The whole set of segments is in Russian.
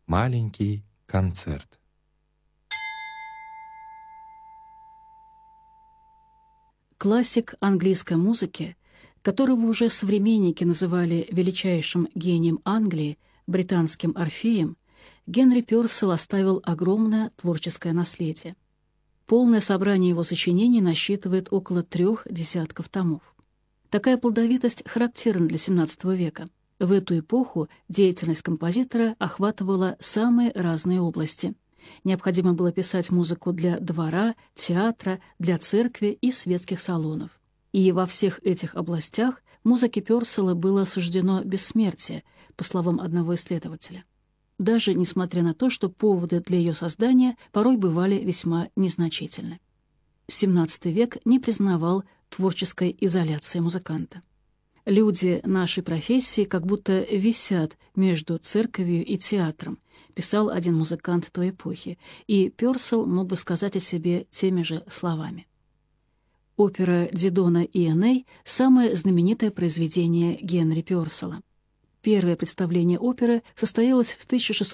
Маленький концерт. Классик английской музыки, которого уже современники называли величайшим гением Англии, британским Орфеем, Генри Пёрселл оставил огромное творческое наследие. Полное собрание его сочинений насчитывает около 3 десятков томов. Такая плодовитость характерна для XVII века. В эту эпоху деятельность композитора охватывала самые разные области. Необходимо было писать музыку для двора, театра, для церкви и светских салонов. И во всех этих областях музыке Пёрселла было суждено бессмертие, по словам одного исследователя. Даже несмотря на то, что поводы для ее создания порой бывали весьма незначительны. XVII век не признавал творческой изоляции музыканта. «Люди нашей профессии как будто висят между церковью и театром», писал один музыкант той эпохи, и Пёрселл мог бы сказать о себе теми же словами. Опера «Дидона и Эней» — самое знаменитое произведение Генри Пёрселла. Первое представление оперы состоялось в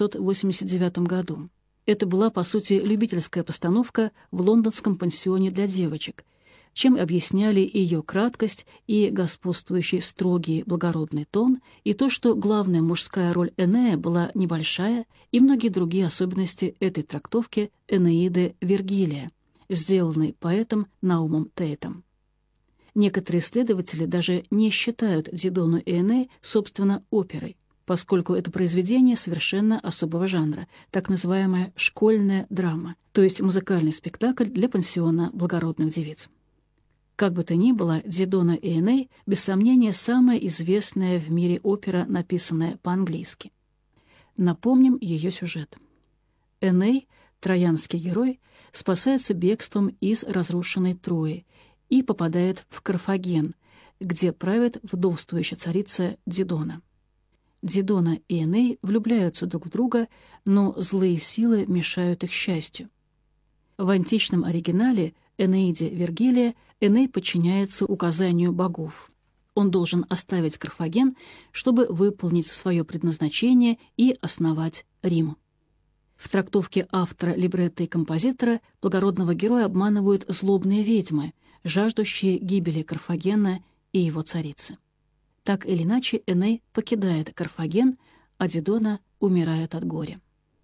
1689 году. Это была, по сути, любительская постановка в лондонском пансионе для девочек, чем объясняли и ее краткость, и господствующий строгий благородный тон, и то, что главная мужская роль Энея была небольшая, и многие другие особенности этой трактовки Энеиды Вергилия, сделанной поэтом Наумом Тейтом. Некоторые исследователи даже не считают «Дидону и Эней» собственно оперой, поскольку это произведение совершенно особого жанра, так называемая школьная драма, то есть музыкальный спектакль для пансиона благородных девиц. Как бы то ни было, «Дидона и Эней» без сомнения самая известная в мире опера, написанная по-английски. Напомним ее сюжет. Эней, троянский герой, спасается бегством из разрушенной Трои и попадает в Карфаген, где правит вдовствующая царица Дидона. Дидона и Эней влюбляются друг в друга, но злые силы мешают их счастью. В античном оригинале Энеиде Вергилия Эней подчиняется указанию богов. Он должен оставить Карфаген, чтобы выполнить свое предназначение и основать Рим. В трактовке автора либретто и композитора благородного героя обманывают злобные ведьмы, жаждущие гибели Карфагена и его царицы. Так или иначе, Эней покидает Карфаген, а Дидона умирает от горя.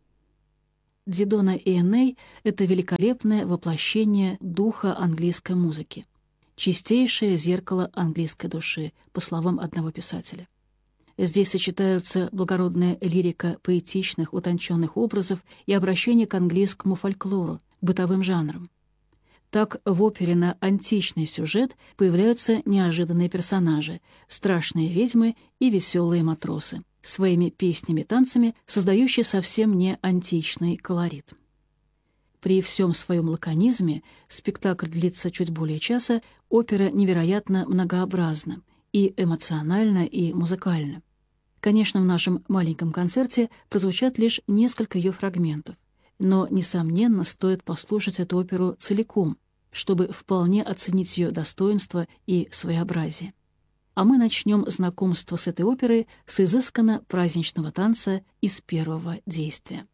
Дидона и Эней — это великолепное воплощение духа английской музыки, чистейшее зеркало английской души, по словам одного писателя. Здесь сочетаются благородная лирика поэтичных, утонченных образов и обращение к английскому фольклору, бытовым жанрам. Так в опере на античный сюжет появляются неожиданные персонажи, страшные ведьмы и веселые матросы, своими песнями и танцами создающие совсем не античный колорит. При всем своем лаконизме, спектакль длится чуть более часа, опера невероятно многообразна и эмоционально, и музыкально. Конечно, в нашем маленьком концерте прозвучат лишь несколько ее фрагментов, но, несомненно, стоит послушать эту оперу целиком, чтобы вполне оценить ее достоинство и своеобразие. А мы начнем знакомство с этой оперой с изысканно праздничного танца из первого действия.